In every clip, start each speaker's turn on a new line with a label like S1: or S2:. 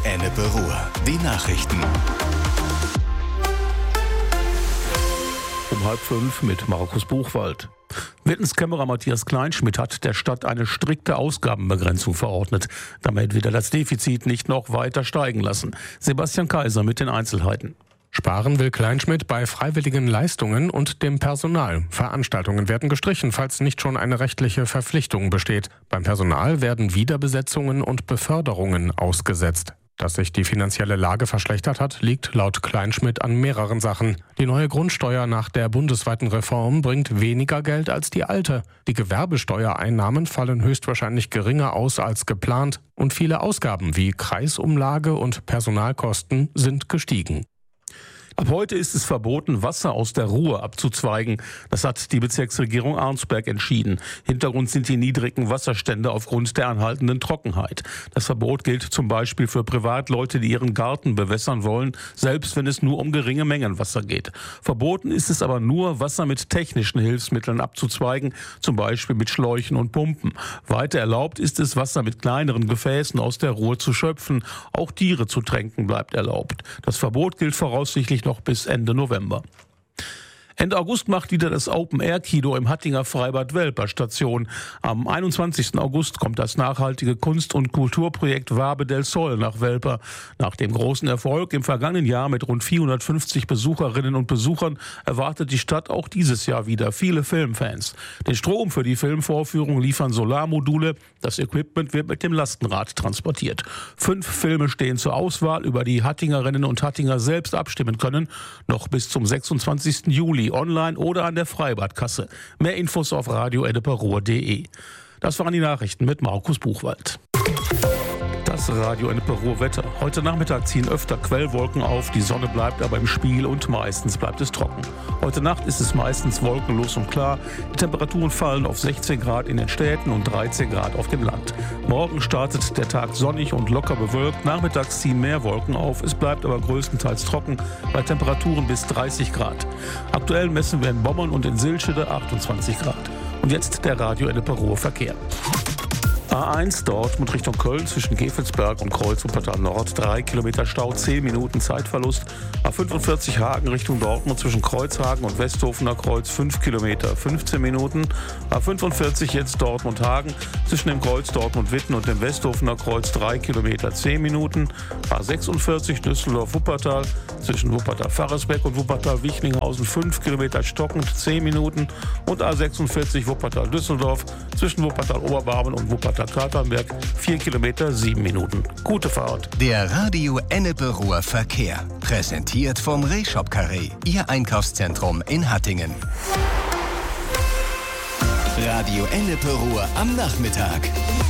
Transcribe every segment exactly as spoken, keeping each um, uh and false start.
S1: Ennepe Ruhr. Die Nachrichten.
S2: Um halb fünf mit Markus Buchwald. Wittenskämmerer Matthias Kleinschmidt hat der Stadt eine strikte Ausgabenbegrenzung verordnet. Damit wird er das Defizit nicht noch weiter steigen lassen. Sebastian Kaiser mit den Einzelheiten.
S3: Sparen will Kleinschmidt bei freiwilligen Leistungen und dem Personal. Veranstaltungen werden gestrichen, falls nicht schon eine rechtliche Verpflichtung besteht. Beim Personal werden Wiederbesetzungen und Beförderungen ausgesetzt. Dass sich die finanzielle Lage verschlechtert hat, liegt laut Kleinschmidt an mehreren Sachen. Die neue Grundsteuer nach der bundesweiten Reform bringt weniger Geld als die alte. Die Gewerbesteuereinnahmen fallen höchstwahrscheinlich geringer aus als geplant. Und viele Ausgaben wie Kreisumlage und Personalkosten sind gestiegen.
S2: Ab heute ist es verboten, Wasser aus der Ruhr abzuzweigen. Das hat die Bezirksregierung Arnsberg entschieden. Hintergrund sind die niedrigen Wasserstände aufgrund der anhaltenden Trockenheit. Das Verbot gilt zum Beispiel für Privatleute, die ihren Garten bewässern wollen, selbst wenn es nur um geringe Mengen Wasser geht. Verboten ist es aber nur, Wasser mit technischen Hilfsmitteln abzuzweigen, zum Beispiel mit Schläuchen und Pumpen. Weiter erlaubt ist es, Wasser mit kleineren Gefäßen aus der Ruhr zu schöpfen. Auch Tiere zu tränken bleibt erlaubt. Das Verbot gilt voraussichtlich noch bis Ende November. Ende August macht wieder das Open-Air-Kino im Hattinger Freibad Welper Station. Am einundzwanzigsten August kommt das nachhaltige Kunst- und Kulturprojekt Wabe del Sol nach Welper. Nach dem großen Erfolg im vergangenen Jahr mit rund vierhundertfünfzig Besucherinnen und Besuchern erwartet die Stadt auch dieses Jahr wieder viele Filmfans. Den Strom für die Filmvorführung liefern Solarmodule. Das Equipment wird mit dem Lastenrad transportiert. Fünf Filme stehen zur Auswahl, über die Hattingerinnen und Hattinger selbst abstimmen können. Noch bis zum sechsundzwanzigsten Juli online oder an der Freibadkasse. Mehr Infos auf radio ennepe ruhr punkt de. Das waren die Nachrichten mit Markus Buchwald. Das Radio Ennepe Ruhr Wetter. Heute Nachmittag ziehen öfter Quellwolken auf, die Sonne bleibt aber im Spiel und meistens bleibt es trocken. Heute Nacht ist es meistens wolkenlos und klar. Die Temperaturen fallen auf sechzehn Grad in den Städten und dreizehn Grad auf dem Land. Morgen startet der Tag sonnig und locker bewölkt. Nachmittags ziehen mehr Wolken auf. Es bleibt aber größtenteils trocken bei Temperaturen bis dreißig Grad. Aktuell messen wir in Bommern und in Silschede achtundzwanzig Grad. Und jetzt der Radio Ennepe Ruhr Verkehr. A eins Dortmund Richtung Köln zwischen Gevelsberg und Kreuz-Wuppertal Nord, drei Kilometer Stau, zehn Minuten Zeitverlust. A fünfundvierzig Hagen Richtung Dortmund zwischen Kreuzhagen und Westhofener Kreuz, fünf Kilometer, fünfzehn Minuten. A fünfundvierzig jetzt Dortmund-Hagen zwischen dem Kreuz Dortmund-Witten und dem Westhofener Kreuz, drei Kilometer, zehn Minuten. A sechsundvierzig Düsseldorf-Wuppertal zwischen Wuppertal-Farresbeck und Wuppertal-Wichlinghausen, fünf Kilometer stockend, zehn Minuten. Und A sechsundvierzig Wuppertal-Düsseldorf zwischen Wuppertal-Oberbarmen und Wuppertal Katernberg, vier Kilometer, sieben Minuten. Gute Fahrt.
S1: Der Radio Ennepe Ruhr Verkehr. Präsentiert vom Rehshop Carré, Ihr Einkaufszentrum in Hattingen. Radio Ennepe Ruhr am Nachmittag.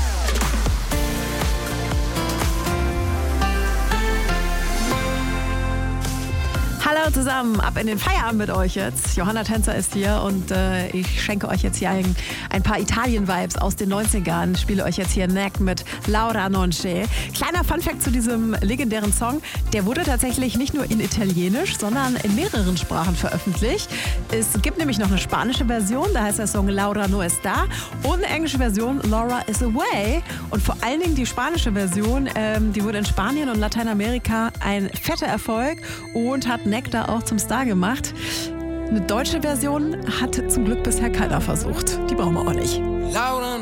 S4: Hallo zusammen, ab in den Feierabend mit euch jetzt. Johanna Tänzer ist hier und äh, ich schenke euch jetzt hier ein, ein paar Italien-Vibes aus den neunzigern. Spiele euch jetzt hier Neck mit Laura Nonce. Kleiner Funfact zu diesem legendären Song. Der wurde tatsächlich nicht nur in Italienisch, sondern in mehreren Sprachen veröffentlicht. Es gibt nämlich noch eine spanische Version, da heißt der Song Laura no está. Und eine englische Version, Laura is away. Und vor allen Dingen die spanische Version, ähm, die wurde in Spanien und Lateinamerika ein fetter Erfolg und hat Neck da auch zum Star gemacht. Eine deutsche Version hat zum Glück bisher keiner versucht. Die brauchen wir auch nicht. Laura